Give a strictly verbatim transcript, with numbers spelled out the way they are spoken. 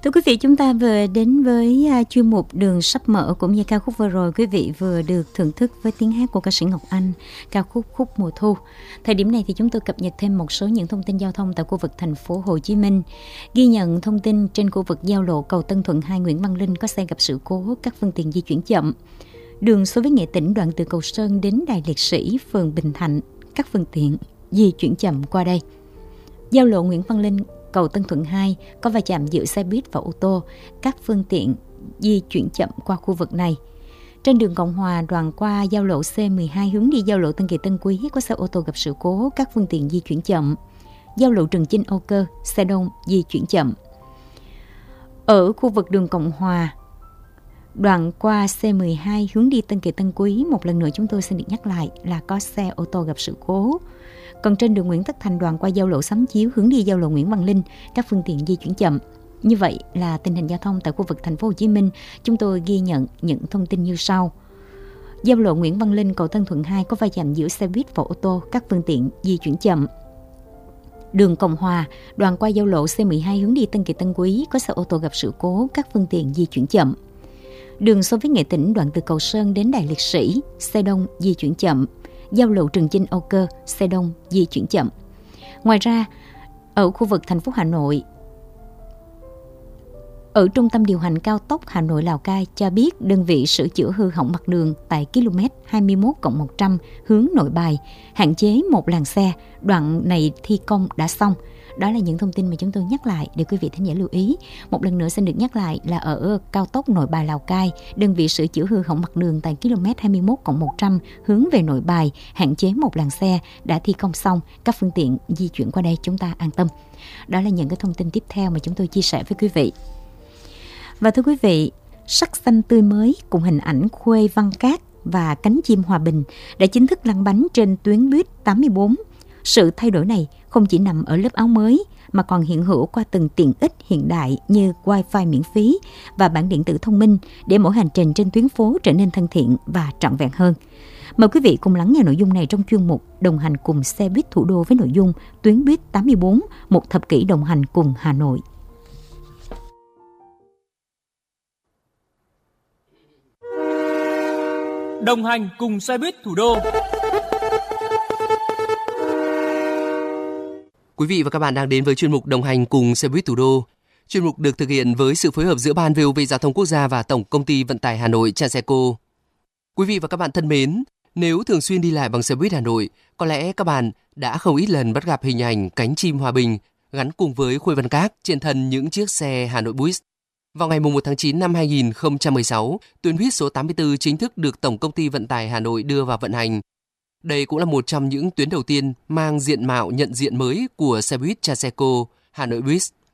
Thưa quý vị, chúng ta vừa đến với uh, chuyên mục Đường sắp mở, cũng như ca khúc vừa rồi quý vị vừa được thưởng thức với tiếng hát của ca sĩ Ngọc Anh, ca khúc Khúc Mùa Thu. Thời điểm này thì chúng tôi cập nhật thêm một số những thông tin giao thông tại khu vực thành phố Hồ Chí Minh. Ghi nhận thông tin trên khu vực giao lộ cầu Tân Thuận hai Nguyễn Văn Linh có xe gặp sự cố, các phương tiện di chuyển chậm. Đường Xô Viết Nghệ Tĩnh đoạn từ cầu Sơn đến Đài Liệt Sĩ, phường Bình Thạnh, các phương tiện di chuyển chậm qua đây. Giao lộ Nguyễn Văn Linh cầu Tân Thuận hai có va chạm giữa xe buýt và ô tô, các phương tiện di chuyển chậm qua khu vực này. Trên đường Cộng Hòa đoạn qua giao lộ C mười hai hướng đi giao lộ Tân Kỳ Tân Quý có xe ô tô gặp sự cố, các phương tiện di chuyển chậm. Giao lộ Trường Chinh Âu Cơ, xe đông di chuyển chậm. Ở khu vực đường Cộng Hòa đoạn qua C mười hai hướng đi Tân Kỳ Tân Quý, một lần nữa chúng tôi xin được nhắc lại là có xe ô tô gặp sự cố. Còn trên đường Nguyễn Tất Thành đoạn qua giao lộ Sắm Chiếu hướng đi giao lộ Nguyễn Văn Linh, các phương tiện di chuyển chậm. Như vậy là tình hình giao thông tại khu vực thành phố Hồ Chí Minh. Chúng tôi ghi nhận những thông tin như sau. Giao lộ Nguyễn Văn Linh cầu Tân Thuận hai có va chạm giữa xe buýt và ô tô, các phương tiện di chuyển chậm. Đường Cộng Hòa đoạn qua giao lộ C mười hai hướng đi Tân Kỳ Tân Quý có xe ô tô gặp sự cố, các phương tiện di chuyển chậm. Đường Xô Viết Nghệ Tĩnh đoạn từ cầu Sơn đến Đài Liệt Sĩ, xe đông di chuyển chậm. Giao lộ Trường Chinh Âu Cơ, xe đông di chuyển chậm. Ngoài ra, ở khu vực thành phố Hà Nội, ở trung tâm điều hành cao tốc Hà Nội Lào Cai cho biết đơn vị sửa chữa hư hỏng mặt đường tại km hai mươi mốt cộng một trăm hướng Nội Bài, hạn chế một làn xe, đoạn này thi công đã xong. Đó là những thông tin mà chúng tôi nhắc lại để quý vị thính giả lưu ý. Một lần nữa xin được nhắc lại là ở cao tốc Nội Bài Lào Cai, đơn vị sửa chữa hư hỏng mặt đường tại km hai mươi mốt cộng một trăm hướng về Nội Bài, hạn chế một làn xe đã thi công xong, các phương tiện di chuyển qua đây chúng ta an tâm. Đó là những cái thông tin tiếp theo mà chúng tôi chia sẻ với quý vị. Và thưa quý vị, sắc xanh tươi mới cùng hình ảnh khuê Văn Cát và cánh chim Hòa Bình đã chính thức lăn bánh trên tuyến buýt tám mươi bốn. Sự thay đổi này không chỉ nằm ở lớp áo mới mà còn hiện hữu qua từng tiện ích hiện đại như Wi-Fi miễn phí và bảng điện tử thông minh để mỗi hành trình trên tuyến phố trở nên thân thiện và trọn vẹn hơn. Mời quý vị cùng lắng nghe nội dung này trong chuyên mục Đồng hành cùng xe buýt thủ đô với nội dung tuyến buýt tám mươi bốn, một thập kỷ đồng hành cùng Hà Nội. Đồng hành cùng xe buýt thủ đô. Quý vị và các bạn đang đến với chuyên mục Đồng hành cùng xe buýt thủ đô. Chuyên mục được thực hiện với sự phối hợp giữa Ban vê o vê Giao thông Quốc gia và Tổng Công ty Vận tải Hà Nội Transeco. Quý vị và các bạn thân mến, nếu thường xuyên đi lại bằng xe buýt Hà Nội, có lẽ các bạn đã không ít lần bắt gặp hình ảnh cánh chim Hòa Bình gắn cùng với khuê Văn Cát trên thân những chiếc xe Hà Nội Bus. Vào ngày mùng một tháng chín năm hai nghìn không trăm mười sáu, tuyến buýt số tám mươi tư chính thức được Tổng Công ty Vận tải Hà Nội đưa vào vận hành. Đây cũng là một trong những tuyến đầu tiên mang diện mạo nhận diện mới của xe buýt Transeco Hà Nội Bus.